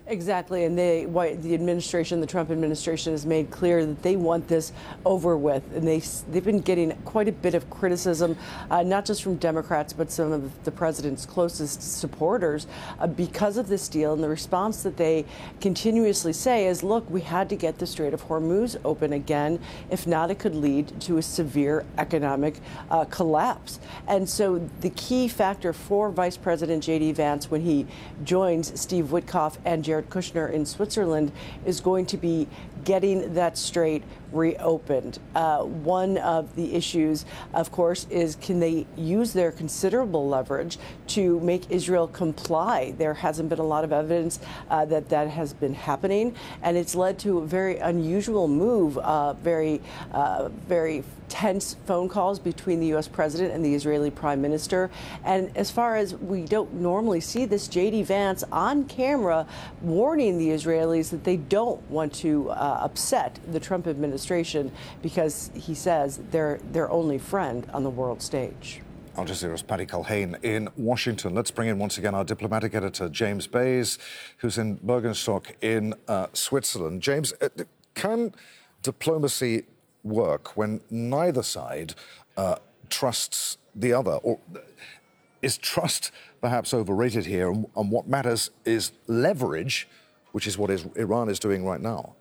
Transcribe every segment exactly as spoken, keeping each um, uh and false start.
Exactly, and they, why the administration, the Trump administration, has made clear that they want this over with, and they they've been getting quite a bit of criticism, uh, not just from Democrats, but some of the president's closest supporters, uh, because of this deal. And the response that they continuously say is, "Look, we had to get the Strait of Hormuz open again. If not, it could lead to a severe economic uh, collapse." And so, the key factor for Vice President J D Vance when he joins Steve Witkoff and Jared Kushner in Switzerland is going to be getting that strait reopened. Uh, one of the issues, of course, is can they use their considerable leverage to make Israel comply? There hasn't been a lot of evidence uh, that that has been happening, and it's led to a very unusual move, uh, very, uh, very tense phone calls between the U S president and the Israeli prime minister. And as far as we don't normally see this, J D Vance on camera warning the Israelis that they don't want to uh, upset the Trump administration because he says they're their only friend on the world stage. Al Jazeera's Paddy Culhane in Washington. Let's bring in once again our diplomatic editor, James Bays, who's in Bergenstock in uh, Switzerland. James, uh, can diplomacy work when neither side uh, trusts the other? Or is trust perhaps overrated here? And, and what matters is leverage, which is what is, Iran is doing right now.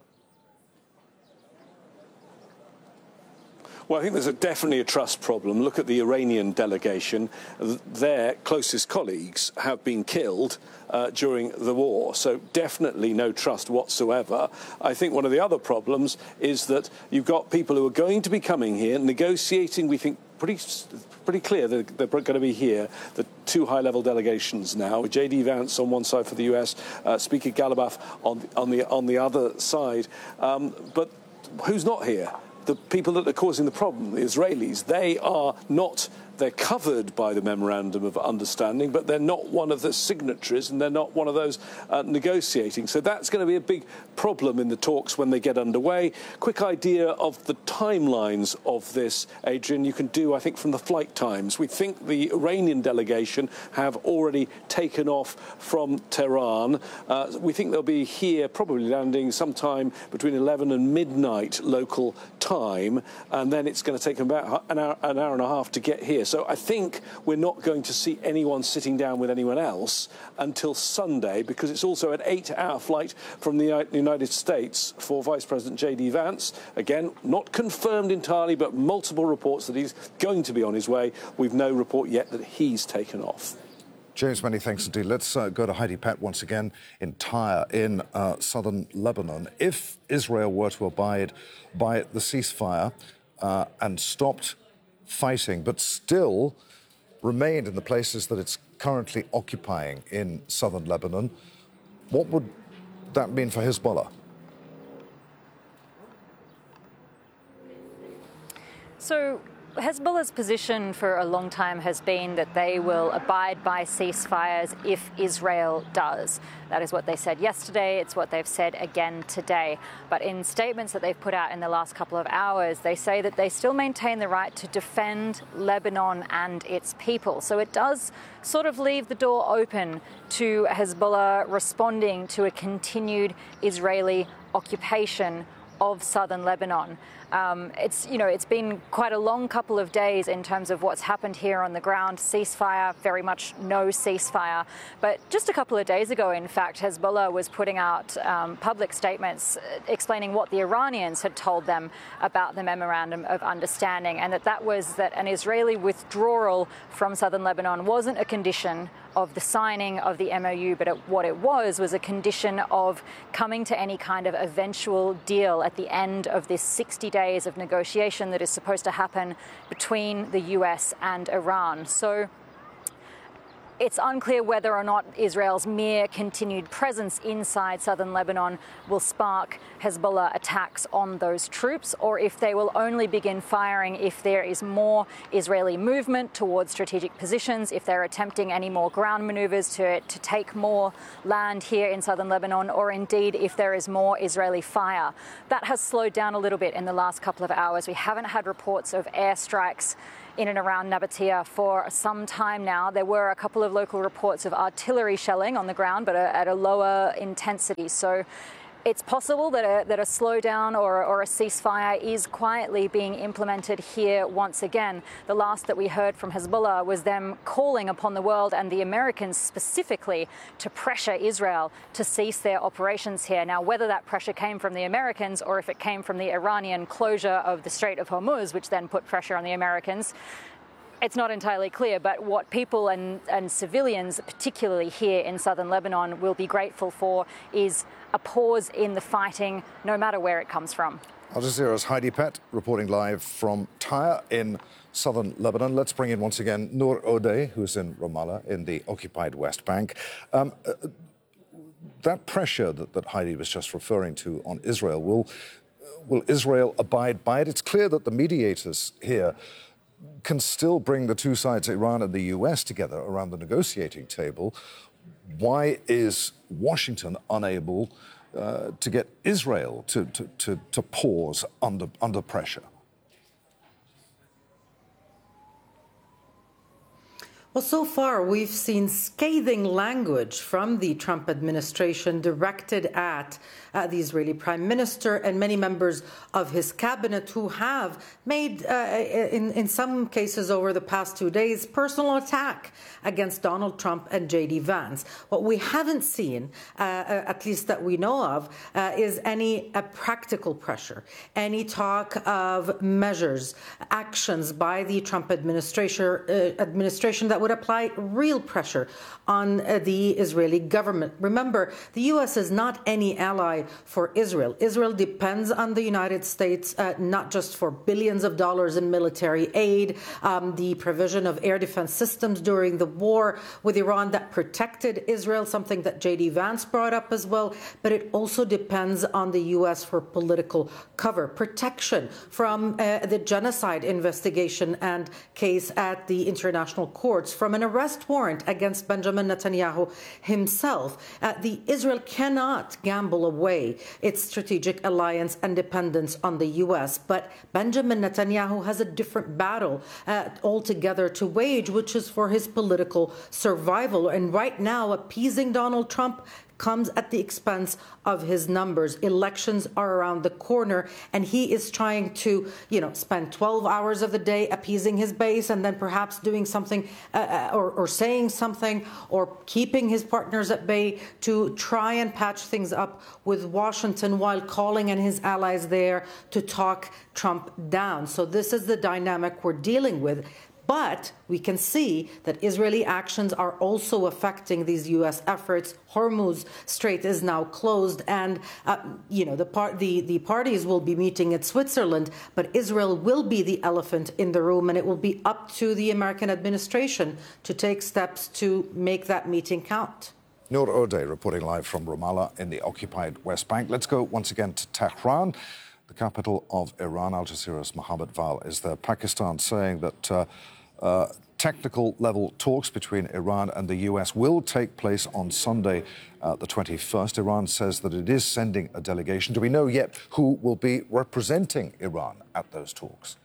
Well, I think there's a, definitely a trust problem. Look at the Iranian delegation. Their closest colleagues have been killed uh, during the war, so definitely no trust whatsoever. I think one of the other problems is that you've got people who are going to be coming here, negotiating, we think, pretty pretty clear that they're going to be here, the two high-level delegations now, with J D Vance on one side for the U S, uh, Speaker Ghalibaf on, on, the, on the other side. Um, but who's not here? The people that are causing the problem, the Israelis, they are not, they're covered by the Memorandum of Understanding, but they're not one of the signatories and they're not one of those uh, negotiating. So that's going to be a big problem in the talks when they get underway. Quick idea of the timelines of this, Adrian, you can do, I think, from the flight times. We think the Iranian delegation have already taken off from Tehran. Uh, we think they'll be here, probably landing sometime between eleven and midnight local time, and then it's going to take them about an hour, an hour and a half to get here. So I think we're not going to see anyone sitting down with anyone else until Sunday, because it's also an eight-hour flight from the United States for Vice President J D Vance. Again, not confirmed entirely, but multiple reports that he's going to be on his way. We've no report yet that he's taken off. James, many thanks indeed. Let's uh, go to Heidi Pat once again in Tyre in uh, southern Lebanon. If Israel were to abide by the ceasefire uh, and stopped fighting, but still remained in the places that it's currently occupying in southern Lebanon, what would that mean for Hezbollah? So Hezbollah's position for a long time has been that they will abide by ceasefires if Israel does. That is what they said yesterday. It's what they've said again today. But in statements that they've put out in the last couple of hours, they say that they still maintain the right to defend Lebanon and its people. So it does sort of leave the door open to Hezbollah responding to a continued Israeli occupation of southern Lebanon. Um, it's, you know, it's been quite a long couple of days in terms of what's happened here on the ground. Ceasefire, very much no ceasefire. But just a couple of days ago, in fact, Hezbollah was putting out um, public statements explaining what the Iranians had told them about the Memorandum of Understanding, and that that was that an Israeli withdrawal from southern Lebanon wasn't a condition of the signing of the M O U, but it, what it was was a condition of coming to any kind of eventual deal at the end of this sixty days of negotiation that is supposed to happen between the U S and Iran. So it's unclear whether or not Israel's mere continued presence inside southern Lebanon will spark Hezbollah attacks on those troops, or if they will only begin firing if there is more Israeli movement towards strategic positions, if they're attempting any more ground maneuvers to, to take more land here in southern Lebanon, or indeed if there is more Israeli fire. That has slowed down a little bit in the last couple of hours. We haven't had reports of airstrikes in and around Nabatea for some time now. There were a couple of local reports of artillery shelling on the ground, but at a lower intensity. So it's possible that a, that a slowdown or, or a ceasefire is quietly being implemented here once again. The last that we heard from Hezbollah was them calling upon the world and the Americans specifically to pressure Israel to cease their operations here. Now, whether that pressure came from the Americans or if it came from the Iranian closure of the Strait of Hormuz, which then put pressure on the Americans, it's not entirely clear, but what people and, and civilians, particularly here in southern Lebanon, will be grateful for is a pause in the fighting, no matter where it comes from. Al Jazeera's Heidi Pett reporting live from Tyre in southern Lebanon. Let's bring in once again Noor Odeh, who's in Ramallah in the occupied West Bank. Um, uh, that pressure that, that Heidi was just referring to on Israel, will, will Israel abide by it? It's clear that the mediators here can still bring the two sides, Iran and the U S, together around the negotiating table. Why is Washington unable uh, to get Israel to, to, to, to pause under, under pressure? Well, so far, we've seen scathing language from the Trump administration directed at uh, the Israeli prime minister and many members of his cabinet who have made, uh, in, in some cases over the past two days, personal attack against Donald Trump and J D Vance. What we haven't seen, uh, at least that we know of, uh, is any uh, practical pressure, any talk of measures, actions by the Trump administration, uh, administration that would apply real pressure on uh, the Israeli government. Remember, the U S is not any ally for Israel. Israel depends on the United States, uh, not just for billions of dollars in military aid, um, the provision of air defense systems during the war with Iran that protected Israel, something that J D Vance brought up as well, but it also depends on the U S for political cover, protection from uh, the genocide investigation and case at the international courts, from an arrest warrant against Benjamin Netanyahu himself. Uh, the Israel cannot gamble away its strategic alliance and dependence on the U S. But Benjamin Netanyahu has a different battle uh, altogether to wage, which is for his political survival. And right now, appeasing Donald Trump comes at the expense of his numbers. Elections are around the corner, and he is trying to, you know, spend twelve hours of the day appeasing his base and then perhaps doing something uh, or, or saying something or keeping his partners at bay to try and patch things up with Washington while calling on his allies there to talk Trump down. So this is the dynamic we're dealing with. But we can see that Israeli actions are also affecting these U S efforts. Hormuz Strait is now closed, and uh, you know the, par- the the parties will be meeting in Switzerland. But Israel will be the elephant in the room, and it will be up to the American administration to take steps to make that meeting count. Noor Odeh reporting live from Ramallah in the occupied West Bank. Let's go once again to Tehran, the capital of Iran. Al Jazeera's Mohammed Val is there. Pakistan saying that uh, uh, technical level talks between Iran and the U S will take place on Sunday, uh, the twenty-first. Iran says that it is sending a delegation. Do we know yet who will be representing Iran at those talks?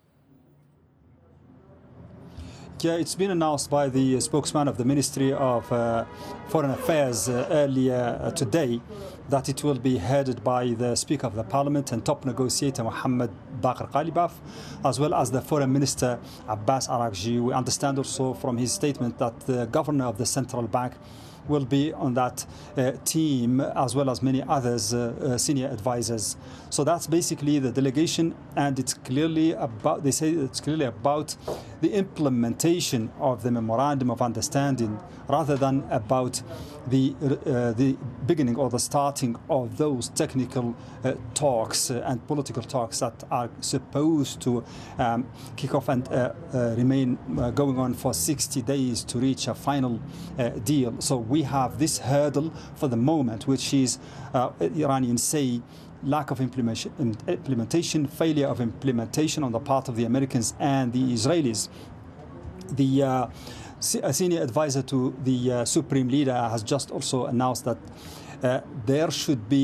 Yeah, it's been announced by the spokesman of the Ministry of uh, Foreign Affairs uh, earlier uh, today that it will be headed by the Speaker of the Parliament and top negotiator Mohammad Baqir Ghalibaf, as well as the Foreign Minister Abbas Araghchi. We understand also from his statement that the Governor of the Central Bank will be on that uh, team, as well as many others, uh, uh, senior advisors. So that's basically the delegation, and it's clearly about, they say it's clearly about the implementation of the Memorandum of Understanding rather than about the uh, the beginning or the starting of those technical uh, talks uh, and political talks that are supposed to um, kick off and uh, uh, remain uh, going on for sixty days to reach a final uh, deal. So we have this hurdle for the moment, which is, uh, Iranians say, lack of implementation, implementation, failure of implementation on the part of the Americans and the Israelis. The uh, a senior advisor to the uh, Supreme Leader has just also announced that uh, there should be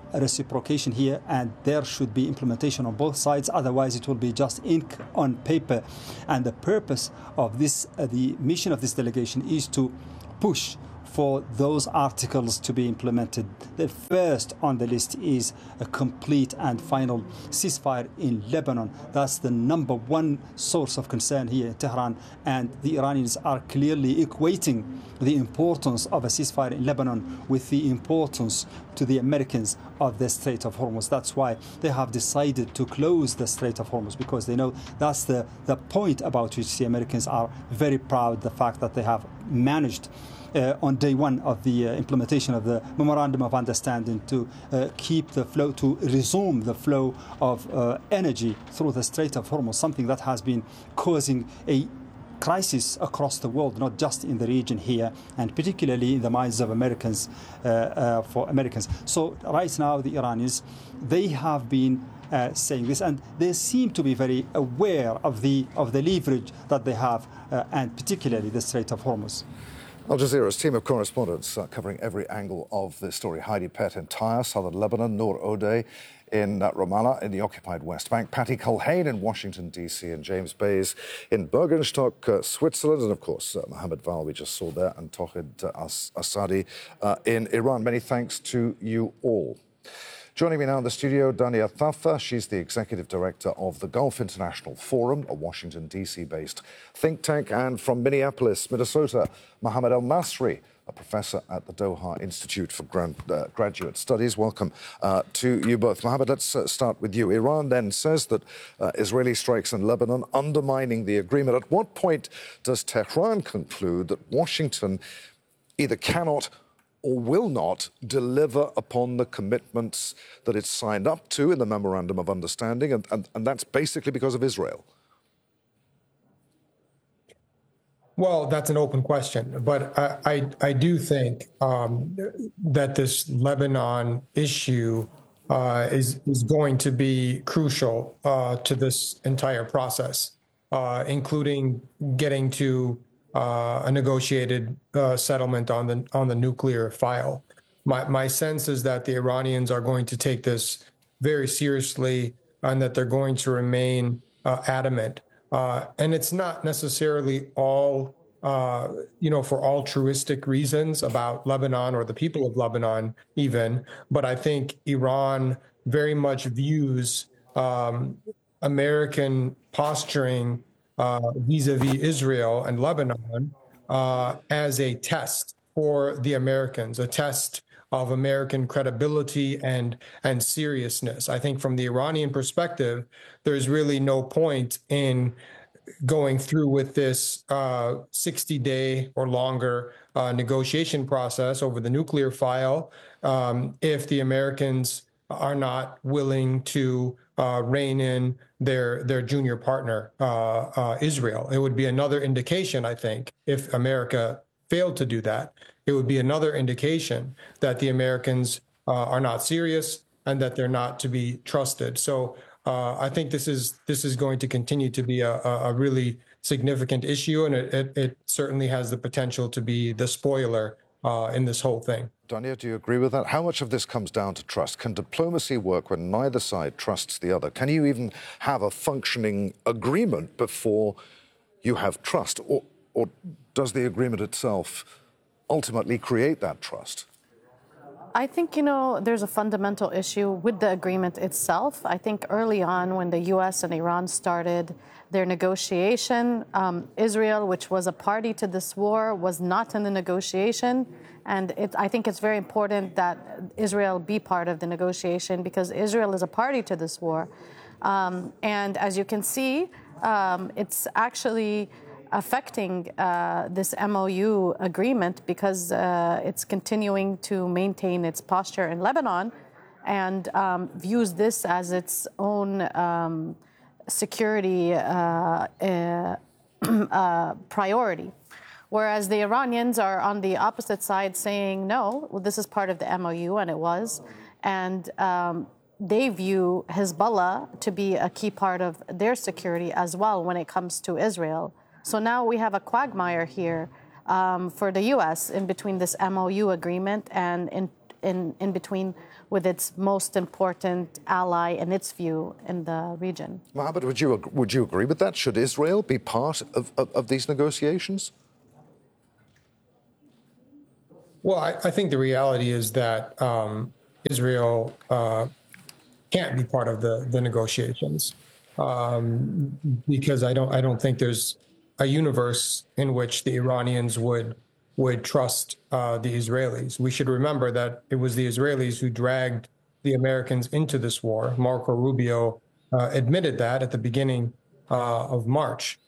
a reciprocation here, and there should be implementation on both sides. Otherwise, it will be just ink on paper. And the purpose of this, uh, the mission of this delegation is to push for those articles to be implemented. The first on the list is a complete and final ceasefire in Lebanon. That's the number one source of concern here in Tehran, and the Iranians are clearly equating the importance of a ceasefire in Lebanon with the importance to the Americans of the Strait of Hormuz. That's why they have decided to close the Strait of Hormuz, because they know that's the, the point about which the Americans are very proud, the fact that they have managed Uh, on day one of the uh, implementation of the Memorandum of Understanding to uh, keep the flow, to resume the flow of uh, energy through the Strait of Hormuz, something that has been causing a crisis across the world, not just in the region here, and particularly in the minds of Americans, uh, uh, for Americans. So right now, the Iranians, they have been uh, saying this, and they seem to be very aware of the of the leverage that they have, uh, and particularly the Strait of Hormuz. Al Jazeera's team of correspondents uh, covering every angle of this story. Heidi Pett in Tyre, southern Lebanon, Noor Odeh in uh, Ramallah in the occupied West Bank, Patty Culhane in Washington, D C, and James Bays in Bergenstock, uh, Switzerland, and of course, uh, Mohammed Val, we just saw there, and Tohid uh, As- Asadi uh, in Iran. Many thanks to you all. Joining me now in the studio, Dania Thafa. She's the Executive Director of the Gulf International Forum, a Washington, D C-based think tank. And from Minneapolis, Minnesota, Mohammed El-Masri, a professor at the Doha Institute for Grand, uh, Graduate Studies. Welcome uh, to you both. Mohammed, let's uh, start with you. Iran then says that uh, Israeli strikes in Lebanon undermining the agreement. At what point does Tehran conclude that Washington either cannot or will not deliver upon the commitments that it's signed up to in the Memorandum of Understanding, and, and, and that's basically because of Israel? Well, that's an open question, but I, I, I do think um, that this Lebanon issue uh, is, is going to be crucial uh, to this entire process, uh, including getting to Uh, a negotiated uh, settlement on the on the nuclear file. My my sense is that the Iranians are going to take this very seriously, and that they're going to remain uh, adamant. Uh, and it's not necessarily all, uh, you know, for altruistic reasons about Lebanon or the people of Lebanon even, but I think Iran very much views um, American posturing Uh, vis-a-vis Israel and Lebanon uh, as a test for the Americans, a test of American credibility and and seriousness. I think from the Iranian perspective, there's really no point in going through with this sixty-day uh, or longer uh, negotiation process over the nuclear file um, if the Americans are not willing to uh, rein in their their junior partner, uh, uh, Israel. It would be another indication, I think, if America failed to do that, it would be another indication that the Americans uh, are not serious and that they're not to be trusted. So uh, I think this is this is going to continue to be a, a really significant issue, and it, it, it certainly has the potential to be the spoiler uh, in this whole thing. Dania, do you agree with that? How much of this comes down to trust? Can diplomacy work when neither side trusts the other? Can you even have a functioning agreement before you have trust? Or, or does the agreement itself ultimately create that trust? I think, you know, there's a fundamental issue with the agreement itself. I think early on when the U S and Iran started their negotiation, um, Israel, which was a party to this war, was not in the negotiation. And it, I think it's very important that Israel be part of the negotiation, because Israel is a party to this war. Um, and as you can see, um, it's actually affecting uh, this M O U agreement, because uh, it's continuing to maintain its posture in Lebanon and um, views this as its own um, security uh, uh, uh, priority. Whereas the Iranians are on the opposite side saying, no, well, this is part of the M O U, and it was. And um, they view Hezbollah to be a key part of their security as well when it comes to Israel. So now we have a quagmire here um, for the U S in between this M O U agreement and in in, in between with its most important ally in its view in the region. Mohammed, would you, would you agree with that? Should Israel be part of, of, of these negotiations? Well, I, I think the reality is that um, Israel uh, can't be part of the, the negotiations um, because I don't I don't think there's a universe in which the Iranians would would trust uh, the Israelis. We should remember that it was the Israelis who dragged the Americans into this war. Marco Rubio uh, admitted that at the beginning uh, of March.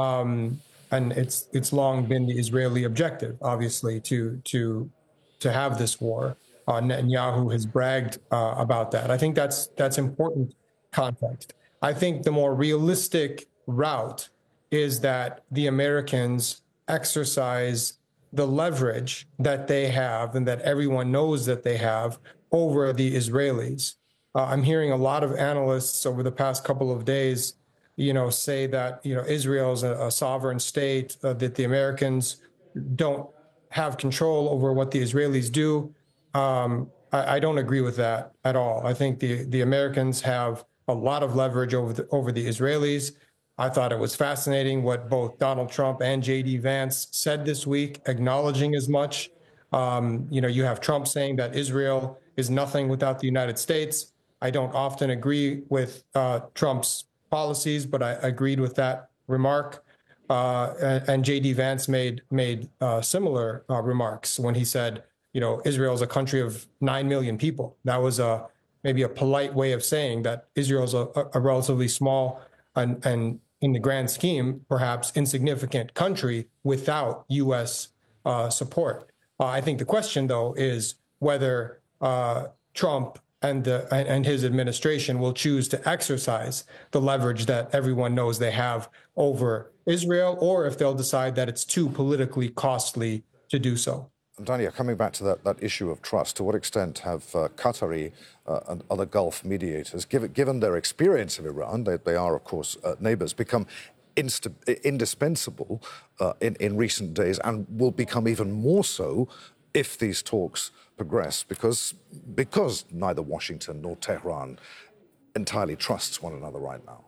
Um, and it's it's long been the Israeli objective, obviously, to to to have this war. Uh, Netanyahu has bragged uh, about that. I think that's that's important context. I think the more realistic route is that the Americans exercise the leverage that they have and that everyone knows that they have over the Israelis. Uh, I'm hearing a lot of analysts over the past couple of days, you know, say that, you know, Israel is a, a sovereign state, uh, that the Americans don't have control over what the Israelis do. Um, I, I don't agree with that at all. I think the, the Americans have a lot of leverage over the, over the Israelis. I thought it was fascinating what both Donald Trump and J D Vance said this week, acknowledging as much. Um, you know, you have Trump saying that Israel is nothing without the United States. I don't often agree with uh, Trump's policies, but I agreed with that remark. Uh, and, and J D Vance made made uh, similar uh, remarks when he said, you know, Israel is a country of nine million people. That was a maybe a polite way of saying that Israel is a, a relatively small and, and in the grand scheme, perhaps insignificant country without U S uh, support. Uh, I think the question, though, is whether uh, Trump and, the, and his administration will choose to exercise the leverage that everyone knows they have over Israel, or if they'll decide that it's too politically costly to do so. Dania, coming back to that, that issue of trust, to what extent have uh, Qatari uh, and other Gulf mediators, given, given their experience of Iran, they, they are, of course, uh, neighbors, become insta- indispensable uh, in, in recent days and will become even more so if these talks progress, because, because neither Washington nor Tehran entirely trusts one another right now?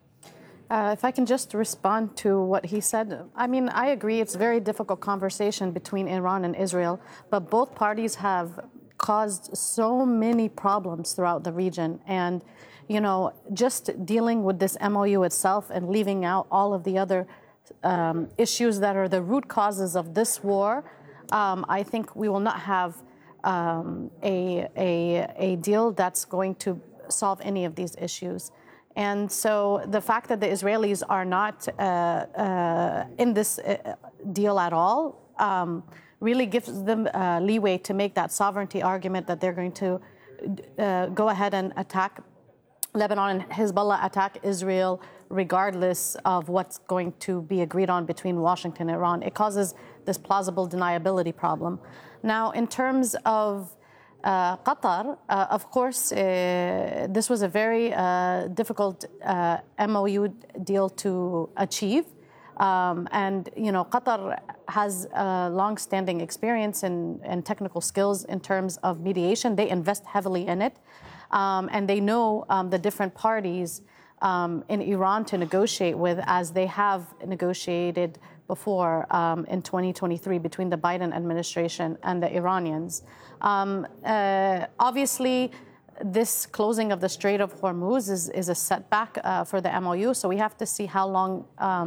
Uh, if I can just respond to what he said. I mean, I agree it's a very difficult conversation between Iran and Israel, but both parties have caused so many problems throughout the region. And, you know, just dealing with this M O U itself and leaving out all of the other um, issues that are the root causes of this war, um, I think we will not have um, a, a, a deal that's going to solve any of these issues. And so the fact that the Israelis are not uh, uh, in this uh, deal at all um, really gives them uh, leeway to make that sovereignty argument that they're going to uh, go ahead and attack Lebanon and Hezbollah, attack Israel, regardless of what's going to be agreed on between Washington and Iran. It causes this plausible deniability problem. Now, in terms of Uh, Qatar, uh, of course, uh, this was a very uh, difficult uh, M O U deal to achieve. Um, and, you know, Qatar has a long-standing experience and, and technical skills in terms of mediation. They invest heavily in it. Um, and they know um, the different parties um, in Iran to negotiate with, as they have negotiated before um, in twenty twenty-three between the Biden administration and the Iranians. Um, uh, obviously, this closing of the Strait of Hormuz is, is a setback uh, for the M O U, so we have to see how long um,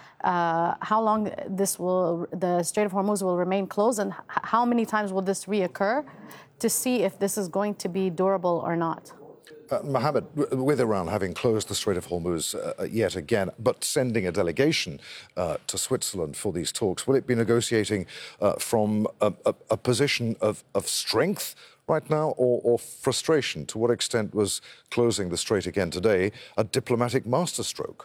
uh, how long this will the Strait of Hormuz will remain closed, and h- how many times will this reoccur, to see if this is going to be durable or not. Uh, Mohammed, with Iran having closed the Strait of Hormuz uh, yet again, but sending a delegation uh, to Switzerland for these talks, will it be negotiating uh, from a, a, a position of, of strength right now, or, or frustration? To what extent was closing the strait again today a diplomatic masterstroke?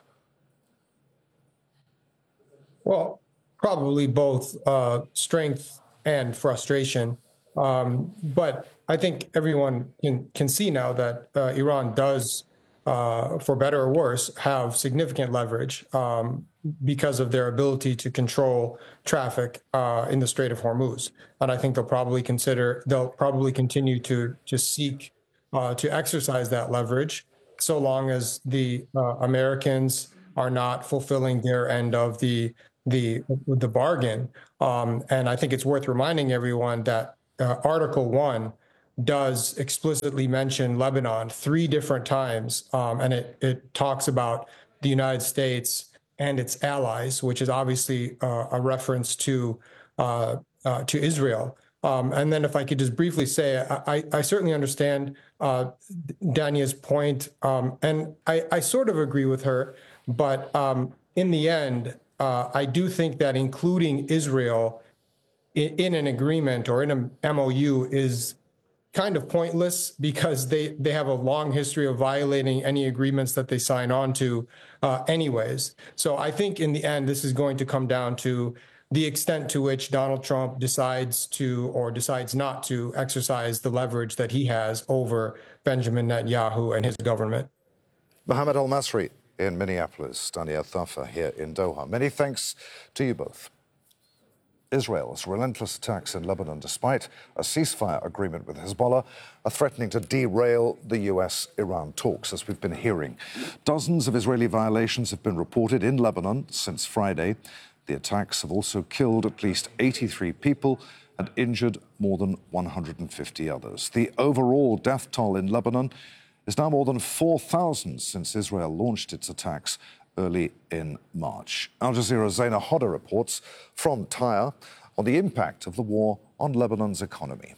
Well, probably both uh, strength and frustration. Um, but I think everyone can, can see now that uh, Iran does uh, for better or worse, have significant leverage um, because of their ability to control traffic uh, in the Strait of Hormuz. And I think they'll probably consider, they'll probably continue to, to seek uh, to exercise that leverage so long as the uh, Americans are not fulfilling their end of the the the bargain. Um, and I think it's worth reminding everyone that uh, Article One does explicitly mention Lebanon three different times, um, and it it talks about the United States and its allies, which is obviously uh, a reference to uh, uh, to Israel. Um, and then if I could just briefly say, I, I, I certainly understand uh, Dania's point, um, and I, I sort of agree with her, but um, in the end, uh, I do think that including Israel in, in an agreement or in an M O U is kind of pointless because they, they have a long history of violating any agreements that they sign on to uh, anyways. So I think in the end, this is going to come down to the extent to which Donald Trump decides to or decides not to exercise the leverage that he has over Benjamin Netanyahu and his government. Mohammed Al-Masri in Minneapolis, Dania Thafa here in Doha. Many thanks to you both. Israel's relentless attacks in Lebanon, despite a ceasefire agreement with Hezbollah, are threatening to derail the U S Iran talks, as we've been hearing. Dozens of Israeli violations have been reported in Lebanon since Friday. The attacks have also killed at least eighty-three people and injured more than one hundred fifty others. The overall death toll in Lebanon is now more than four thousand since Israel launched its attacks early in March. Al Jazeera's Zaina Hodder reports from Tyre on the impact of the war on Lebanon's economy.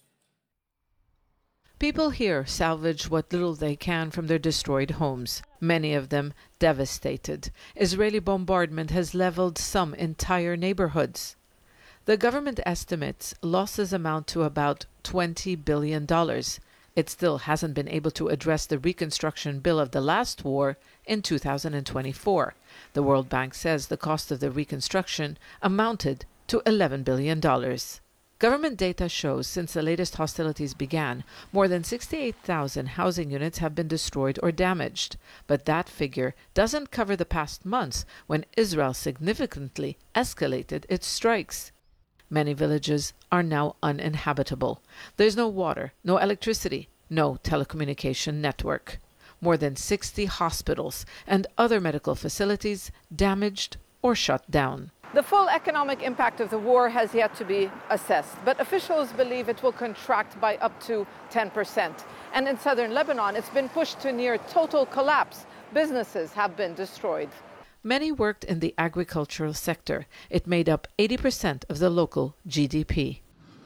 People here salvage what little they can from their destroyed homes, many of them devastated. Israeli bombardment has leveled some entire neighborhoods. The government estimates losses amount to about twenty billion dollars. It still hasn't been able to address the reconstruction bill of the last war in two thousand twenty-four. The World Bank says the cost of the reconstruction amounted to eleven billion dollars. Government data shows since the latest hostilities began, more than sixty-eight thousand housing units have been destroyed or damaged. But that figure doesn't cover the past months when Israel significantly escalated its strikes. Many villages are now uninhabitable. There's no water, no electricity, no telecommunication network. More than sixty hospitals and other medical facilities damaged or shut down. The full economic impact of the war has yet to be assessed, but officials believe it will contract by up to ten percent. And in southern Lebanon, it's been pushed to near total collapse. Businesses have been destroyed. Many worked in the agricultural sector. It made up eighty percent of the local G D P.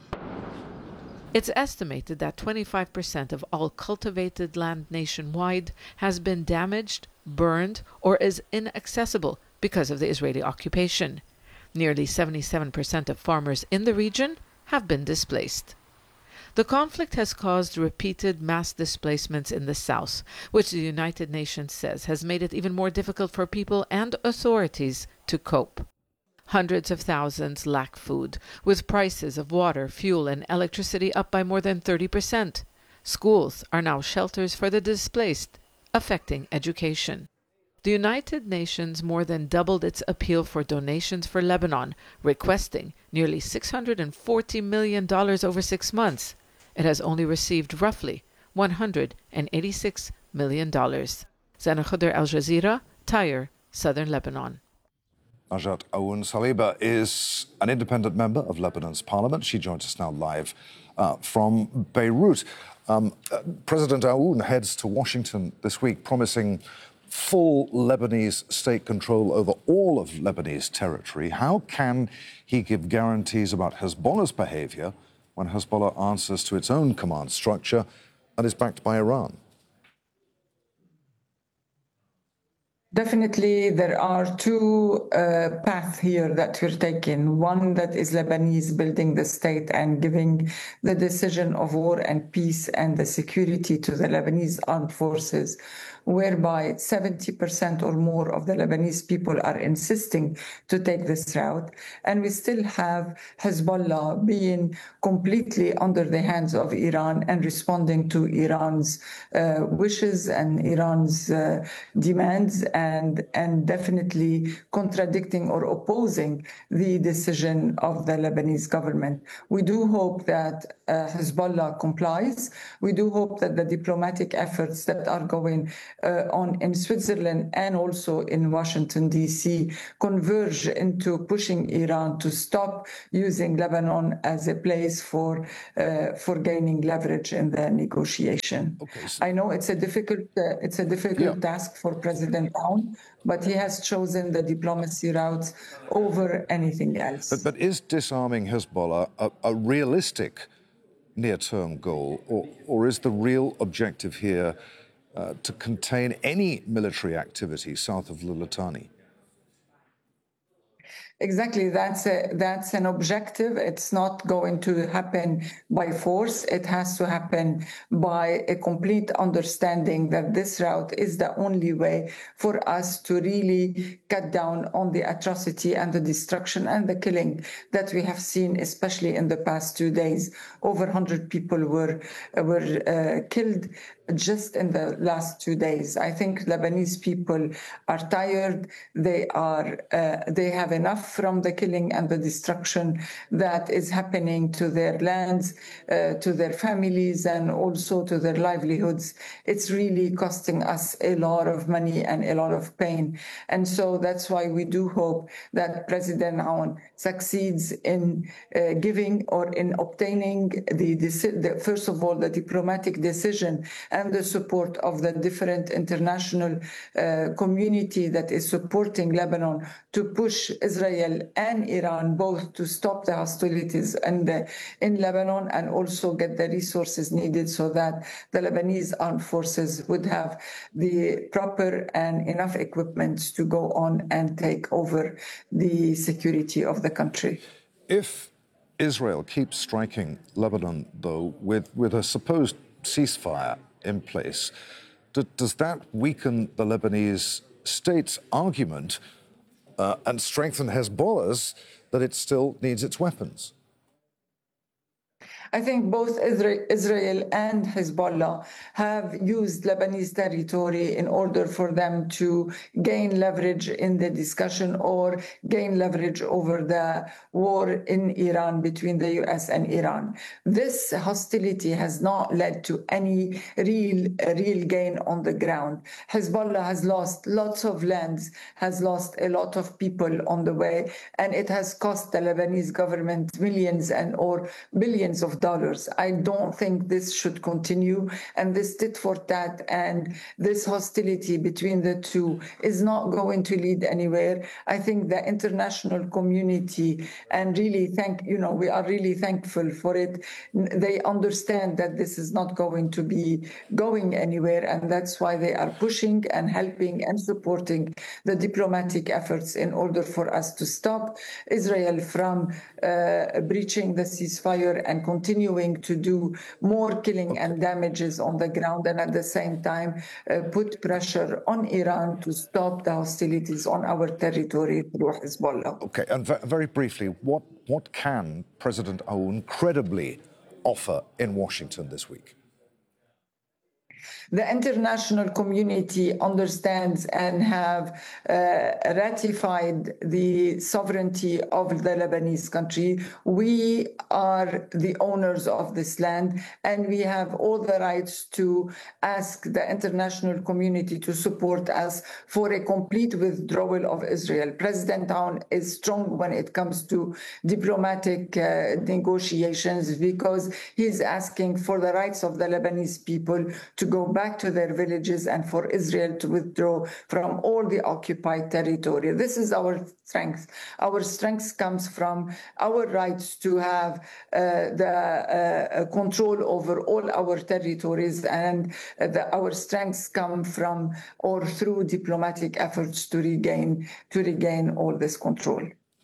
It's estimated that twenty-five percent of all cultivated land nationwide has been damaged, burned, or is inaccessible because of the Israeli occupation. Nearly seventy-seven percent of farmers in the region have been displaced. The conflict has caused repeated mass displacements in the south, which the United Nations says has made it even more difficult for people and authorities to cope. Hundreds of thousands lack food, with prices of water, fuel, and electricity up by more than thirty percent. Schools are now shelters for the displaced, affecting education. The United Nations more than doubled its appeal for donations for Lebanon, requesting nearly six hundred forty million dollars over six months. It has only received roughly one hundred eighty-six million dollars. Zaina Hodder, Al Jazeera, Tyre, Southern Lebanon. Najat Aoun Saliba is an independent member of Lebanon's parliament. She joins us now live uh, from Beirut. Um, uh, President Aoun heads to Washington this week, promising full Lebanese state control over all of Lebanese territory. How can he give guarantees about Hezbollah's behavior when Hezbollah answers to its own command structure and is backed by Iran? Definitely, there are two uh, paths here that we're taking. One that is Lebanese building the state and giving the decision of war and peace and the security to the Lebanese armed forces, whereby seventy percent or more of the Lebanese people are insisting to take this route. And we still have Hezbollah being completely under the hands of Iran and responding to Iran's uh, wishes and Iran's uh, demands, and, and definitely contradicting or opposing the decision of the Lebanese government. We do hope that uh, Hezbollah complies. We do hope that the diplomatic efforts that are going uh, on in Switzerland and also in Washington, D C converge into pushing Iran to stop using Lebanon as a place for uh, for gaining leverage in the negotiation. Okay, so I know it's a difficult uh, it's a difficult yeah. task for President Aoun, but he has chosen the diplomacy route over anything else. But, but is disarming Hezbollah a, a realistic near-term goal, or, or is the real objective here uh, to contain any military activity south of the Litani? Exactly, that's a, that's an objective. It's not going to happen by force. It has to happen by a complete understanding that this route is the only way for us to really cut down on the atrocity and the destruction and the killing that we have seen, especially in the past two days. Over one hundred people were were uh, killed just in the last two days. I think Lebanese people are tired. They are uh, they have enough from the killing and the destruction that is happening to their lands, uh, to their families, and also to their livelihoods. It's really costing us a lot of money and a lot of pain. And so that's why we do hope that President Aoun succeeds in uh, giving or in obtaining the, the, first of all, the diplomatic decision and the support of the different international uh, community that is supporting Lebanon to push Israel and Iran both to stop the hostilities in, the, in Lebanon and also get the resources needed so that the Lebanese armed forces would have the proper and enough equipment to go on and take over the security of the country. If Israel keeps striking Lebanon, though, with, with a supposed ceasefire in place, does that weaken the Lebanese state's argument uh, and strengthen Hezbollah's that it still needs its weapons? I think both Israel and Hezbollah have used Lebanese territory in order for them to gain leverage in the discussion or gain leverage over the war in Iran between the U S and Iran. This hostility has not led to any real, real gain on the ground. Hezbollah has lost lots of lands, has lost a lot of people on the way, and it has cost the Lebanese government millions and or billions of dollars. I don't think this should continue, and this tit for tat and this hostility between the two is not going to lead anywhere. I think the international community, and really thank, you know, we are really thankful for it. They understand that this is not going to be going anywhere, and that's why they are pushing and helping and supporting the diplomatic efforts in order for us to stop Israel from uh, breaching the ceasefire and continuing to do more killing okay. and damages on the ground, and at the same time uh, put pressure on Iran to stop the hostilities on our territory through Hezbollah. Okay, and v- very briefly, what, what can President Aoun credibly offer in Washington this week? The international community understands and have uh, ratified the sovereignty of the Lebanese country. We are the owners of this land, and we have all the rights to ask the international community to support us for a complete withdrawal of Israel. President Aoun is strong when it comes to diplomatic uh, negotiations because he's asking for the rights of the Lebanese people to go back back to their villages and for Israel to withdraw from all the occupied territory. This is our strength. Our strength comes from our rights to have uh, the uh, control over all our territories, and uh, the, our strengths come from or through diplomatic efforts to regain to regain all this control.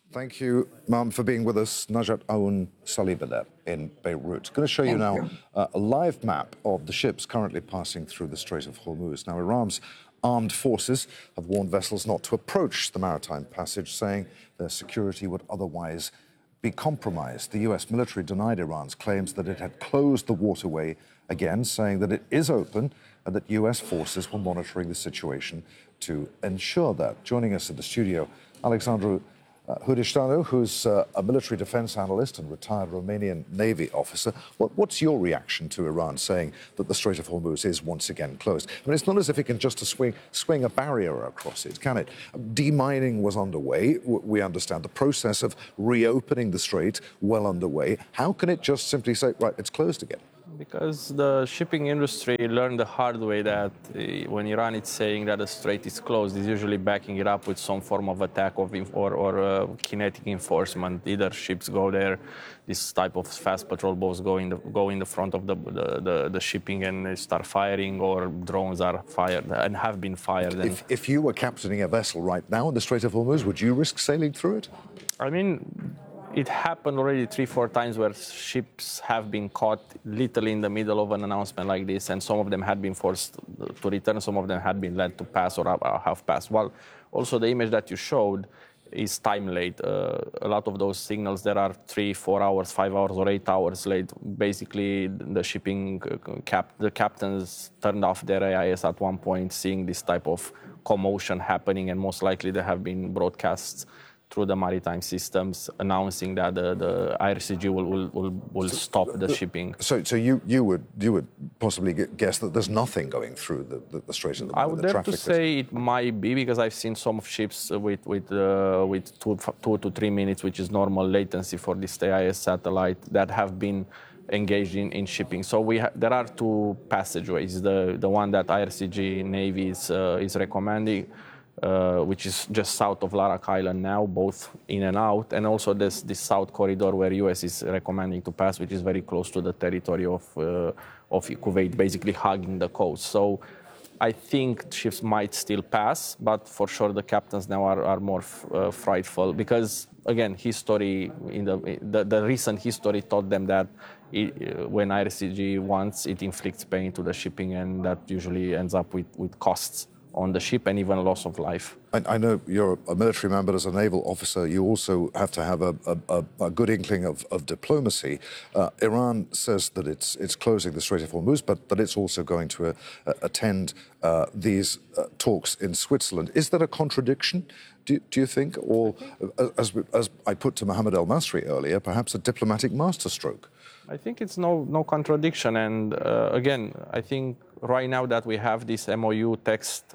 Thank you, Ma'am, for being with us. Najat Aoun Salibadeh in Beirut. Going to show you Thank now you. Uh, a live map of the ships currently passing through the Strait of Hormuz. Now, Iran's armed forces have warned vessels not to approach the maritime passage, saying their security would otherwise be compromised. The U S military denied Iran's claims that it had closed the waterway again, saying that it is open and that U S forces were monitoring the situation to ensure that. Joining us in the studio, Alexandru uh, Hudishtanu, who's uh, a military defense analyst and retired Romanian Navy officer. What, what's your reaction to Iran saying that the Strait of Hormuz is once again closed? I mean, it's not as if it can just swing, swing a barrier across it, can it? Demining was underway. We understand the process of reopening the strait well underway. How can it just simply say, right, it's closed again? Because the shipping industry learned the hard way that uh, when Iran is saying that the strait is closed, it's usually backing it up with some form of attack of or, or uh, kinetic enforcement. Either ships go there, this type of fast patrol boats go in the, go in the front of the, the, the, the shipping and they start firing, or drones are fired and have been fired. And if, if you were captaining a vessel right now in the Strait of Hormuz, would you risk sailing through it? I mean, it happened already three, four times where ships have been caught literally in the middle of an announcement like this, and some of them had been forced to return, some of them had been led to pass or have passed. Well, also the image that you showed is time late. Uh, a lot of those signals that are three, four hours, five hours, or eight hours late. Basically, the shipping cap, the captains turned off their A I S at one point, seeing this type of commotion happening, and most likely there have been broadcasts through the maritime systems announcing that the, the I R C G will, will, will, will stop the shipping. So, so you, you would you would possibly guess that there's nothing going through the, the, the Strait at the moment? I would dare to say it might be, because I've seen some ships with with uh, with two, two to three minutes, which is normal latency for this A I S satellite, that have been engaged in, in shipping. So we ha- there are two passageways. The the one that I R C G Navy is uh, is recommending, Uh, which is just south of Larak Island now, both in and out, and also this, this south corridor where U S is recommending to pass, which is very close to the territory of uh, of Kuwait, basically hugging the coast. So I think ships might still pass, but for sure the captains now are, are more f- uh, frightful, because again, history in the, the the recent history taught them that it, uh, when I R C G wants, it inflicts pain to the shipping, and that usually ends up with, with costs on the ship and even loss of life. I, I know you're a military man, but as a naval officer, you also have to have a, a, a good inkling of, of diplomacy. Uh, Iran says that it's it's closing the Strait of Hormuz, but that it's also going to uh, attend uh, these uh, talks in Switzerland. Is that a contradiction, do, do you think? Or, uh, as, as I put to Mohammed El-Masri earlier, perhaps a diplomatic masterstroke? I think it's no no contradiction, and uh, again, I think right now that we have this M O U text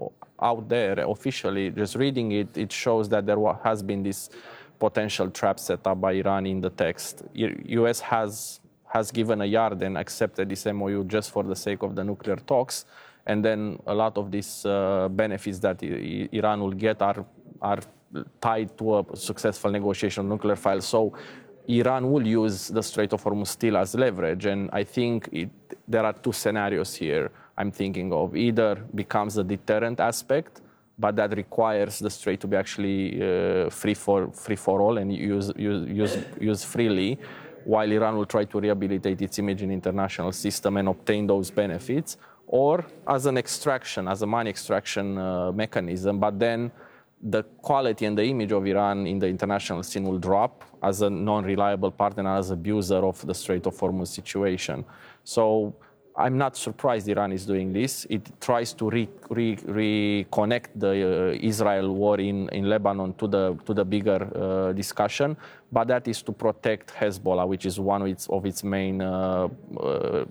out there officially, just reading it, it shows that there has been this potential trap set up by Iran in the text. U S has has given a yard and accepted this M O U just for the sake of the nuclear talks, and then a lot of these uh, benefits that I- Iran will get are are tied to a successful negotiation of nuclear files. So Iran will use the Strait of Hormuz still as leverage, and I think it, there are two scenarios here I'm thinking of. Either becomes a deterrent aspect, but that requires the Strait to be actually uh, free for free for all and use use use, use freely, while Iran will try to rehabilitate its image in the international system and obtain those benefits, or as an extraction, as a money extraction uh, mechanism, but then the quality and the image of Iran in the international scene will drop as a non-reliable partner, as abuser of the Strait of Hormuz situation. So I'm not surprised Iran is doing this. It tries to re, re, reconnect the uh, Israel war in, in Lebanon to the to the bigger uh, discussion, but that is to protect Hezbollah, which is one of its, of its main, uh, uh,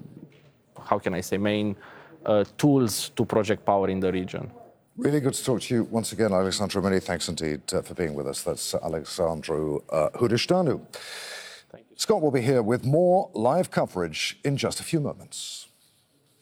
how can I say, main uh, tools to project power in the region. Really good to talk to you once again, Alexandru. Many thanks indeed uh, for being with us. That's Alexandru uh, Hudishtanu. Scott will be here with more live coverage in just a few moments.